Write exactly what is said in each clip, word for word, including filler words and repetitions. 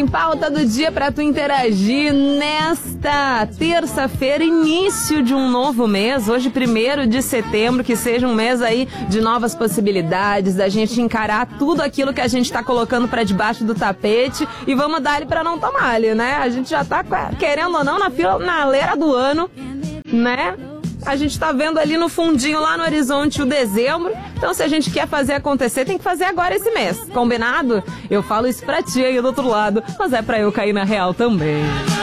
tem pauta do dia pra tu interagir nesta terça-feira, início de um novo mês, hoje primeiro de setembro, que seja um mês aí de novas possibilidades, da gente encarar tudo aquilo que a gente tá colocando pra debaixo do tapete e vamos dar ali pra não tomar ali, né? A gente já tá, querendo ou não, na fila, na leira do ano, né? A gente tá vendo ali no fundinho, lá no horizonte, o dezembro. Então, se a gente quer fazer acontecer, tem que fazer agora esse mês. Combinado? Eu falo isso pra ti aí do outro lado, mas é pra eu cair na real também.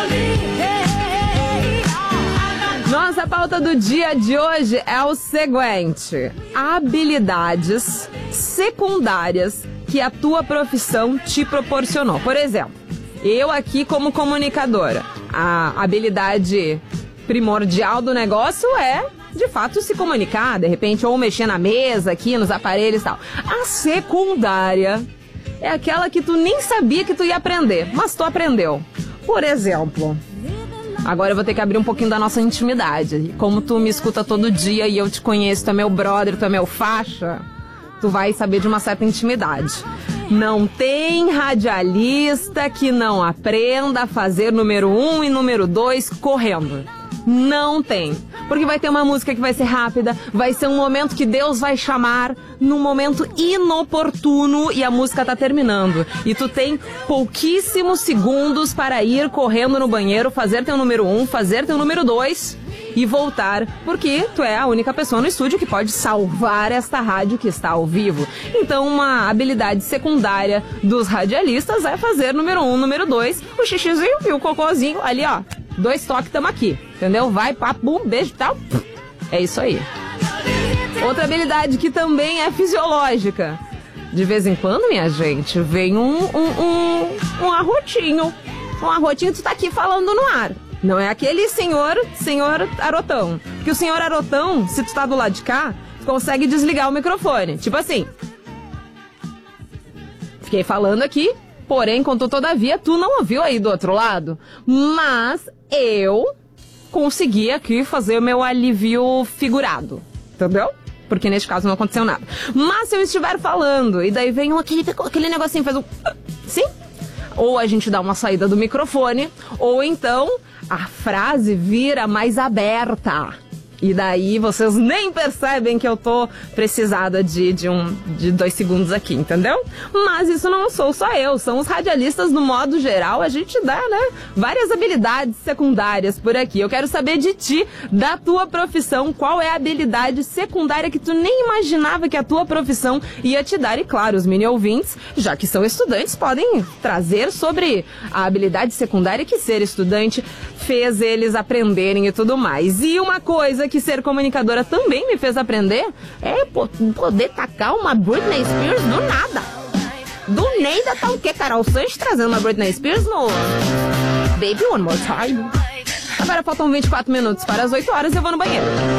Nossa pauta do dia de hoje é o seguinte: habilidades secundárias que a tua profissão te proporcionou. Por exemplo, eu aqui como comunicadora, a habilidade primordial do negócio é, de fato, se comunicar, de repente, ou mexer na mesa aqui, nos aparelhos e tal. A secundária é aquela que tu nem sabia que tu ia aprender, mas tu aprendeu. Por exemplo, agora eu vou ter que abrir um pouquinho da nossa intimidade. Como tu me escuta todo dia e eu te conheço, tu é meu brother, tu é meu faixa, tu vai saber de uma certa intimidade. Não tem radialista que não aprenda a fazer número um e número dois correndo. Não tem. Porque vai ter uma música que vai ser rápida, vai ser um momento que Deus vai chamar num momento inoportuno e a música tá terminando. E tu tem pouquíssimos segundos para ir correndo no banheiro, fazer teu número um, fazer teu número dois e voltar, porque tu é a única pessoa no estúdio que pode salvar esta rádio que está ao vivo. Então, uma habilidade secundária dos radialistas é fazer número um, número dois, o xixizinho e o cocôzinho ali, ó. Dois toques, tamo aqui, entendeu? Vai, papo, bum, beijo e tal. É isso aí. Outra habilidade que também é fisiológica. De vez em quando, minha gente, vem um, um, um, um arrotinho. Um arrotinho, tu tá aqui falando no ar. Não é aquele senhor, senhor arotão. Porque o senhor arotão, se tu tá do lado de cá, tu consegue desligar o microfone. Tipo assim. Fiquei falando aqui, porém, contudo, todavia, tu não ouviu aí do outro lado. Mas eu consegui aqui fazer o meu alívio figurado. Entendeu? Porque neste caso não aconteceu nada. Mas se eu estiver falando, e daí vem um, aquele, aquele negocinho, faz um... Sim? Ou a gente dá uma saída do microfone, ou então a frase vira mais aberta. E daí vocês nem percebem que eu tô precisada de, de, um, de dois segundos aqui, entendeu? Mas isso não sou só eu, são os radialistas no modo geral. A gente dá, né, várias habilidades secundárias por aqui. Eu quero saber de ti, da tua profissão, qual é a habilidade secundária que tu nem imaginava que a tua profissão ia te dar. E claro, os mini ouvintes, já que são estudantes, podem trazer sobre a habilidade secundária que ser estudante fez eles aprenderem e tudo mais. E uma coisa que ser comunicadora também me fez aprender é poder tacar uma Britney Spears do nada. Do Neida tá o quê? Carol Sanches trazendo uma Britney Spears no Baby One More Time. Agora faltam vinte e quatro minutos para as oito horas e eu vou no banheiro.